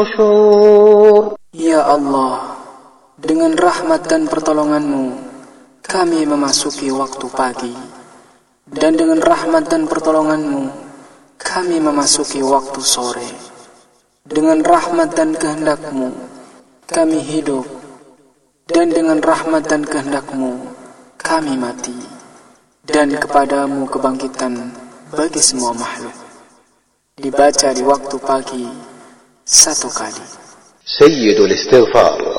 Ya Allah, dengan rahmat dan pertolongan-Mu, kami memasuki waktu pagi. Dan dengan rahmat dan pertolongan-Mu, kami memasuki waktu sore. Dengan rahmat dan kehendak-Mu, kami hidup. Dan dengan rahmat dan kehendak-Mu, kami mati. Dan kepadamu kebangkitan bagi semua makhluk. Dibaca di waktu pagi 1 kali. سيد الاستغفار